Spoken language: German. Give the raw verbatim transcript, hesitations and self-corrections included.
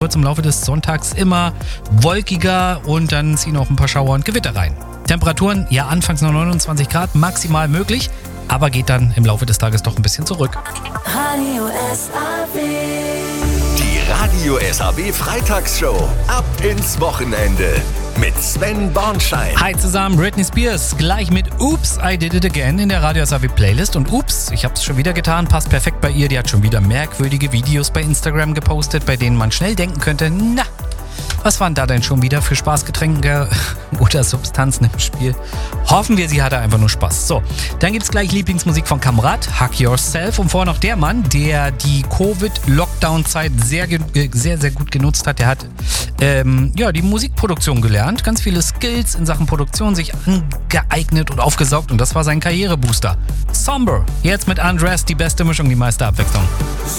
wird es im Laufe des Sonntags immer wolkiger und dann ziehen auch ein paar Schauer und Gewitter rein. Temperaturen, ja anfangs noch neunundzwanzig Grad, maximal möglich, aber geht dann im Laufe des Tages doch ein bisschen zurück. Radio S A W. Die Radio S A W Freitagsshow. Ab ins Wochenende. Mit Sven Bornschein. Hi zusammen, Britney Spears gleich mit Oops, I Did It Again in der Radio S A W Playlist. Und Oops, ich hab's schon wieder getan, passt perfekt bei ihr. Die hat schon wieder merkwürdige Videos bei Instagram gepostet, bei denen man schnell denken könnte, na, was waren da denn schon wieder für Spaßgetränke oder Substanzen im Spiel? Hoffen wir, sie hatte einfach nur Spaß. So, dann gibt's gleich Lieblingsmusik von Kamrat, Hug Yourself. Und vorher noch der Mann, der die Covid-Lockdown-Zeit sehr, sehr, sehr gut genutzt hat. Der hat ähm, ja, die Musikproduktion gelernt, ganz viele Skills in Sachen Produktion sich angeeignet und aufgesaugt. Und das war sein Karrierebooster. Somber, jetzt mit Undressed, die beste Mischung, die meiste Abwechslung.